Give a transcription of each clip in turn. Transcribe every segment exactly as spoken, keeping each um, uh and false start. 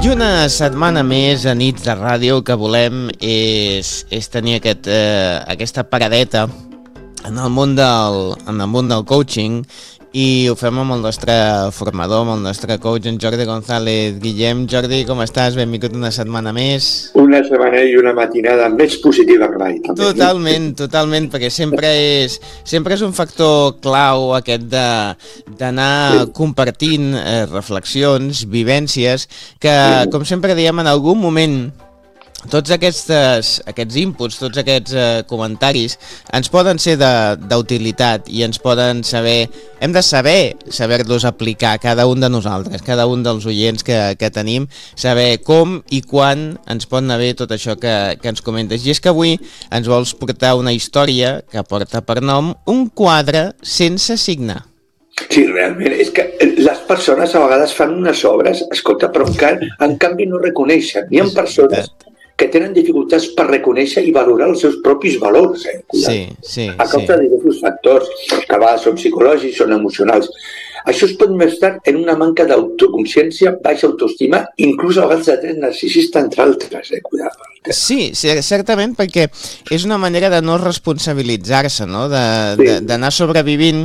I una setmana més a Nits de Ràdio que volem és, és tenir aquest, eh, aquesta paradeta en el món del, en el món del coaching, i ho fem amb el nostre formador, amb el nostre coach, en Jordi González. Guillem, Jordi, com estàs? Benvingut una setmana més. Una setmana i una matinada més positiva que mai. També. Totalment, totalment, perquè sempre és, sempre és un factor clau aquest de, d'anar sí. compartint eh, reflexions, vivències, que, sí. com sempre diem, en algun moment tots aquests, aquests inputs, tots aquests eh, comentaris ens poden ser d'utilitat i ens poden saber, hem de saber saber-los aplicar cada un de nosaltres, cada un dels oients que, que tenim, saber com i quan ens pot anar bé tot això que, que ens comentes. I és que avui ens vols portar una història que porta per nom Un quadre sense signar. Sí, realment, és que les persones a vegades fan unes obres, escolta, però en, en canvi no reconeixen. Hi ha persones que tenen dificultats per reconèixer i valorar els seus propis valors, eh? Sí, sí, a causa sí. de diversos factors, que a vegades són psicològics, són emocionals. Això es pot mostrar en una manca d'autoconsciència, baixa autoestima, inclús a vegades de tret narcisista, entre altres. Eh? Cuidado. Sí, certament, perquè és una manera de no responsabilitzar-se, no? D'anar sí. sobrevivint,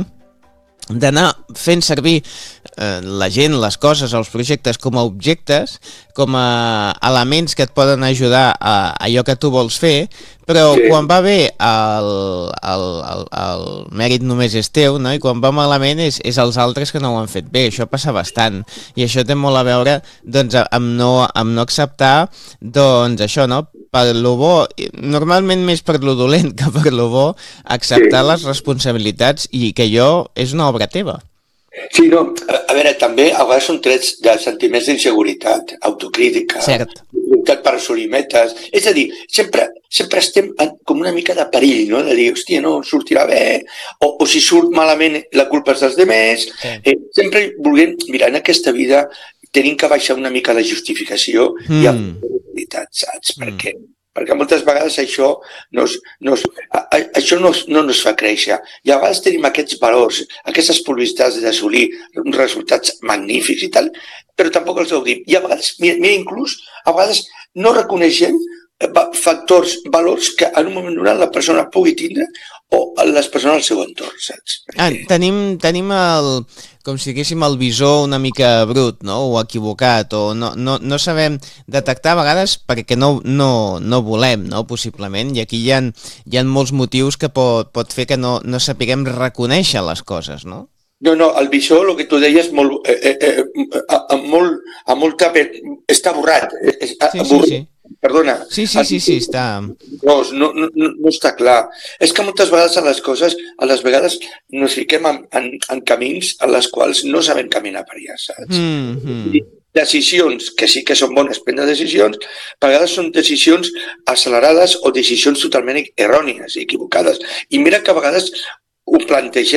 d'anar fent servir eh, la gent, les coses, els projectes com a objectes, com a elements que et poden ajudar a, a allò que tu vols fer, però sí. quan va bé el, el, el, el mèrit només és teu, no? I quan va malament és, és els altres que no ho han fet bé. Això passa bastant, i això té molt a veure doncs, amb, no, amb no acceptar doncs, això, no? Per lo bo, normalment més per lo dolent que per lo bo, acceptar sí. les responsabilitats i que allò és una obra teva. Sí, no, a veure, també a vegades són trets de sentiments d'inseguritat, autocrítica, Cert. dificultat per assolir metes. És a dir, sempre, sempre estem en, com una mica de perill, no? De dir, hòstia, no sortirà bé, o, o si surt malament la culpa és dels demés. Sí. Eh, sempre volem, mira, en aquesta vida tenim que baixar una mica la justificació mm. i la saps? Mm. Per què? Perquè moltes vegades això, no es, no es, a, a, això no, es, no ens fa créixer. I a vegades tenim aquests valors, aquestes publicitats d'assolir resultats magnífics i tal, però tampoc els gaudim. I a vegades, mira, mira, inclús, a vegades no reconeixem factors, valors que en un moment donat la persona pugui tindre o les persones al seu entorn, saps? Ah, tenim, tenim el, com si diguéssim, el visor una mica brut, no? O equivocat, o no, no, no sabem detectar a vegades perquè no, no, no volem, no? Possiblement, i aquí hi ha, hi ha molts motius que pot, pot fer que no, no sapiguem reconèixer les coses, no? No, no, el visor, el que tu deies, molt, eh, eh, a, a, molt, a molta... està borrat. Eh, sí, sí, sí. Perdona. Sí, sí, sí, sí, està... No, no, no, no està clar. És que moltes vegades a les coses, a les vegades ens fiquem en, en, en camins a les quals no sabem caminar per allà, saps? Mm -hmm. Decisions, que sí que són bones prendre decisions, a vegades són decisions accelerades o decisions totalment errònies i equivocades. I mira que a vegades ho plantegem